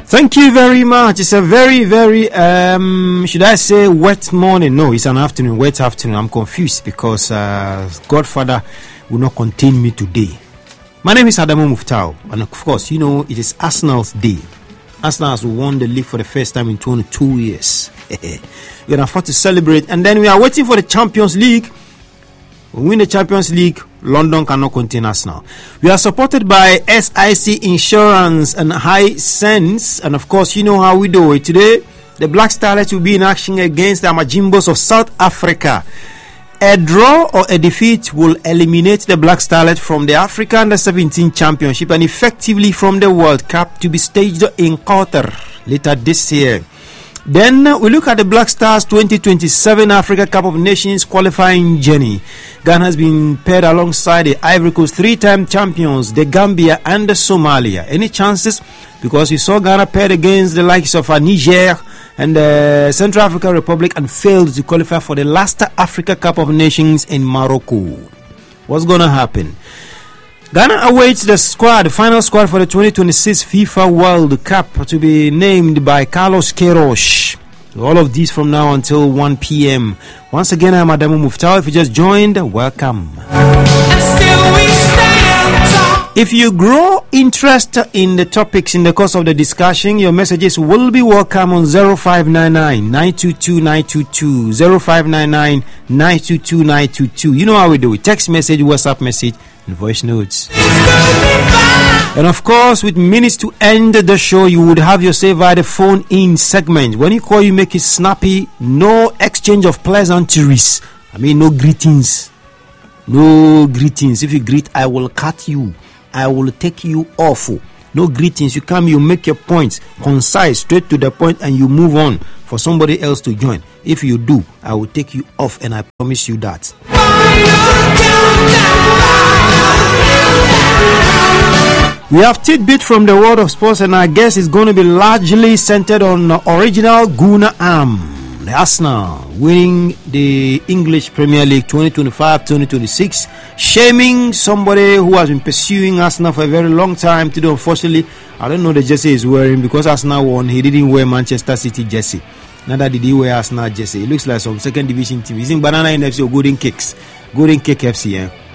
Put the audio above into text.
Thank you very much. It's a very, very, should I say wet morning? No, it's an afternoon, wet afternoon. I'm confused because Godfather will not contain me today. My name is Adamu Muftau, and of course, you know, it is Arsenal's day. Arsenal has won the league for the first time in 22 years. We can afford to celebrate, and then we are waiting for the Champions League. We win the Champions League, London cannot contain Arsenal. We are supported by SIC Insurance and Hisense, and of course, you know how we do it. Today, the Black Starlets will be in action against the Amajimbos of South Africa. A draw or a defeat will eliminate the Black Starlet from the Africa Under-17 Championship and effectively from the World Cup to be staged in Qatar later this year. Then we look at the Black Stars 2027 Africa Cup of Nations qualifying journey. Ghana has been paired alongside the Ivory Coast three-time champions, the Gambia and the Somalia. Any chances? Because we saw Ghana paired against the likes of Niger and the Central African Republic and failed to qualify for the last Africa Cup of Nations in Morocco. What's going to happen? Ghana awaits the final squad for the 2026 FIFA World Cup to be named by Carlos Queiroz. All of these from now until 1 p.m. Once again, I'm Adamu Muftau. If you just joined, welcome. If you grow interest in the topics in the course of the discussion, your messages will be welcome on 0599 922 922 0599 922 922. You know how we do it. Text message, WhatsApp message, and voice notes. And of course, with minutes to end the show, you would have your say via the phone in segment. When you call, you make it snappy. No exchange of pleasantries. No greetings. No greetings. If you greet, I will cut you. I will take you off. No greetings. You come, you make your points concise, straight to the point, and you move on for somebody else to join. If you do, I will take you off, and I promise you that. We have tidbit from the world of sports, and I guess it's going to be largely centered on original Guna Am. The Arsenal winning the English Premier League 2025-2026, shaming somebody who has been pursuing Arsenal for a very long time. Today, unfortunately, I don't know the jersey he's wearing because Arsenal won. He didn't wear Manchester City jersey. Neither did he wear Arsenal jersey. It looks like some second division team. He's in Banana NFC or Golden Cakes. Golden Cake FC,